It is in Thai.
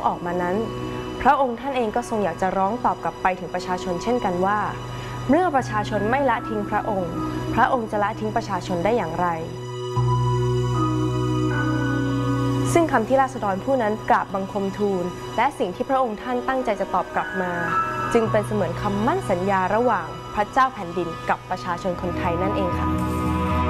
ออกมานั้นพระองค์ท่านเองก็ทรงอยากจะร้องตอบกลับไปถึงประชาชนเช่นกันว่าเมื่อประชาชนไม่ละทิ้งพระองค์พระองค์จะละทิ้งประชาชนได้อย่างไรซึ่งคำที่ราษฎรผู้นั้นกราบบังคมทูลและสิ่งที่พระองค์ท่านตั้งใจจะตอบกลับมาจึงเป็นเสมือนคำมั่นสัญญาระหว่างพระเจ้าแผ่นดินกับประชาชนคนไทยนั่นเองค่ะ